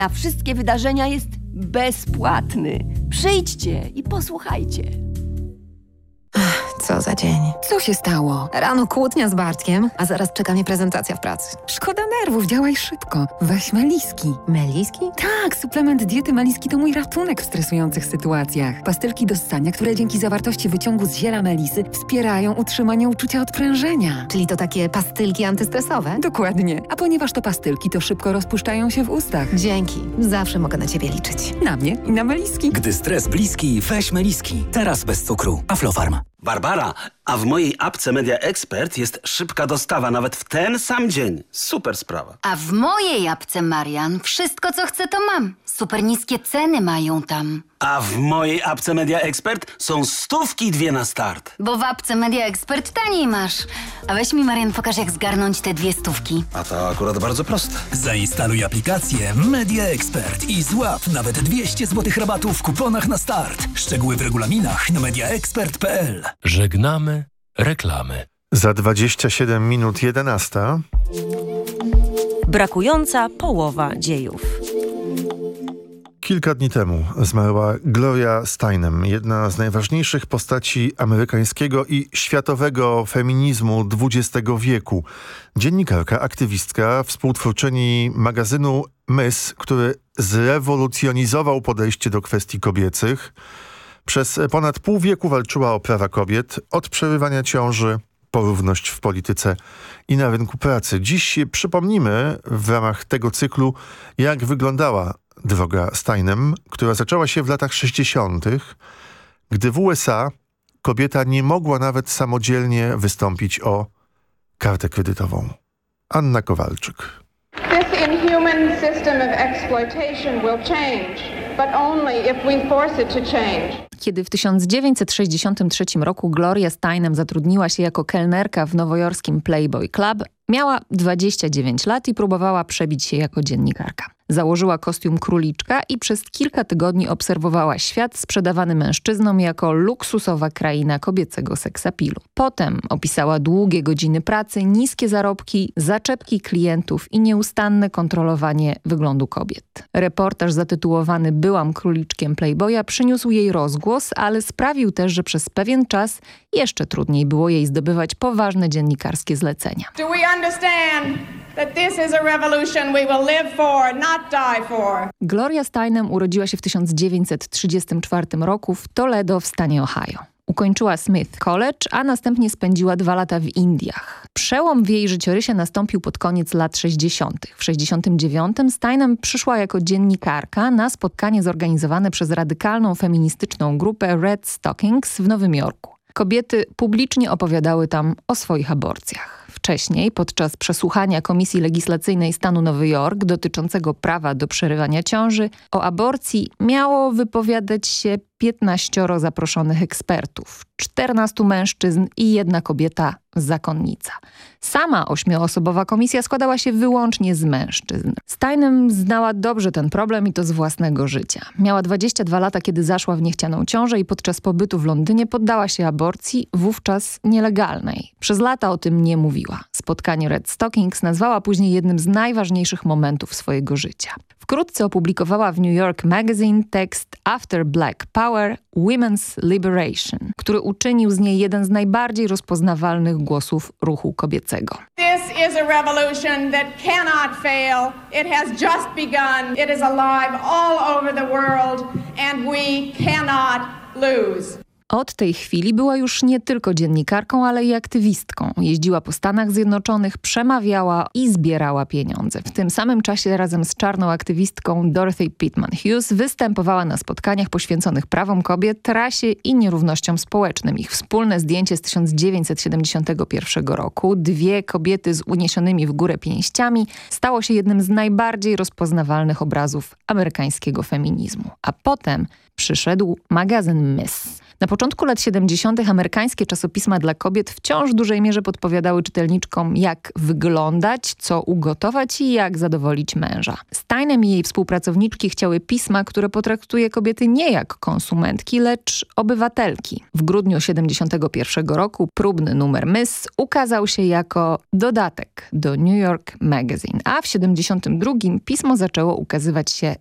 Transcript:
Na wszystkie wydarzenia jest bezpłatny. Przyjdźcie i posłuchajcie. Co za dzień. Co się stało? Rano kłótnia z Bartkiem, a zaraz czeka mnie prezentacja w pracy. Szkoda nerwów, działaj szybko. Weź Meliski. Meliski? Tak, suplement diety Meliski to mój ratunek w stresujących sytuacjach. Pastylki do ssania, które dzięki zawartości wyciągu z ziela melisy wspierają utrzymanie uczucia odprężenia. Czyli to takie pastylki antystresowe? Dokładnie. A ponieważ to pastylki, to szybko rozpuszczają się w ustach. Dzięki. Zawsze mogę na ciebie liczyć. Na mnie i na Meliski. Gdy stres bliski, weź Meliski. Teraz bez cukru. Aflofarm. Barbara, a w mojej apce Media Expert jest szybka dostawa nawet w ten sam dzień. Super sprawa. A w mojej apce, Marian, wszystko co chcę to mam. Super niskie ceny mają tam. A w mojej apce Media Expert są 100 na start. Bo w apce Media Expert taniej masz. A weź mi, Marian, pokaż jak zgarnąć te 2 stówki. A to akurat bardzo proste. Zainstaluj aplikację Media Expert i złap nawet 200 zł rabatu w kuponach na start. Szczegóły w regulaminach na mediaexpert.pl. Żegnamy reklamy. Za 27 minut 11. Brakująca połowa dziejów. Kilka dni temu zmarła Gloria Steinem, jedna z najważniejszych postaci amerykańskiego i światowego feminizmu XX wieku. Dziennikarka, aktywistka, współtwórczyni magazynu Ms, który zrewolucjonizował podejście do kwestii kobiecych. Przez ponad pół wieku walczyła o prawa kobiet, od przerywania ciąży po równość w polityce i na rynku pracy. Dziś przypomnimy w ramach tego cyklu, jak wyglądała droga Steinem, która zaczęła się w latach 60., gdy w USA kobieta nie mogła nawet samodzielnie wystąpić o kartę kredytową. Anna Kowalczyk. This inhuman system of exploitation will change, but only if we force it to change. Kiedy w 1963 roku Gloria Steinem zatrudniła się jako kelnerka w nowojorskim Playboy Club, miała 29 lat i próbowała przebić się jako dziennikarka. Założyła kostium króliczka i przez kilka tygodni obserwowała świat sprzedawany mężczyznom jako luksusowa kraina kobiecego seksapilu. Potem opisała długie godziny pracy, niskie zarobki, zaczepki klientów i nieustanne kontrolowanie wyglądu kobiet. Reportaż zatytułowany „Byłam króliczkiem Playboya” przyniósł jej rozgłos, ale sprawił też, że przez pewien czas jeszcze trudniej było jej zdobywać poważne dziennikarskie zlecenia. Do we understand that this is a revolution we will live for, not die for? Gloria Steinem urodziła się w 1934 roku w Toledo w stanie Ohio. Ukończyła Smith College, a następnie spędziła 2 lata w Indiach. Przełom w jej życiorysie nastąpił pod koniec lat 60. W 1969 Steinem przyszła jako dziennikarka na spotkanie zorganizowane przez radykalną feministyczną grupę Red Stockings w Nowym Jorku. Kobiety publicznie opowiadały tam o swoich aborcjach. Wcześniej, podczas przesłuchania Komisji Legislacyjnej stanu Nowy Jork dotyczącego prawa do przerywania ciąży, o aborcji miało wypowiadać się 15 zaproszonych ekspertów, 14 mężczyzn i 1 kobieta zakonnica. Sama 8-osobowa komisja składała się wyłącznie z mężczyzn. Steinem znała dobrze ten problem i to z własnego życia. Miała 22 lata, kiedy zaszła w niechcianą ciążę i podczas pobytu w Londynie poddała się aborcji, wówczas nielegalnej. Przez lata o tym nie mówiła. Spotkanie Red Stockings nazwała później jednym z najważniejszych momentów swojego życia. Wkrótce opublikowała w New York Magazine tekst After Black Power – Women's Liberation, który uczynił z niej jeden z najbardziej rozpoznawalnych głosów ruchu kobiecego. This is a revolution that cannot fail. It has just begun. It is alive all over the world and we cannot lose. Od tej chwili była już nie tylko dziennikarką, ale i aktywistką. Jeździła po Stanach Zjednoczonych, przemawiała i zbierała pieniądze. W tym samym czasie razem z czarną aktywistką Dorothy Pittman Hughes występowała na spotkaniach poświęconych prawom kobiet, rasie i nierównościom społecznym. Ich wspólne zdjęcie z 1971 roku, 2 kobiety z uniesionymi w górę pięściami, stało się jednym z najbardziej rozpoznawalnych obrazów amerykańskiego feminizmu. A potem przyszedł magazyn Ms. Na początku lat 70. amerykańskie czasopisma dla kobiet wciąż w dużej mierze podpowiadały czytelniczkom, jak wyglądać, co ugotować i jak zadowolić męża. Steinem i jej współpracowniczki chciały pisma, które potraktuje kobiety nie jak konsumentki, lecz obywatelki. W grudniu 71 roku próbny numer Miss ukazał się jako dodatek do New York Magazine, a w 72 pismo zaczęło ukazywać się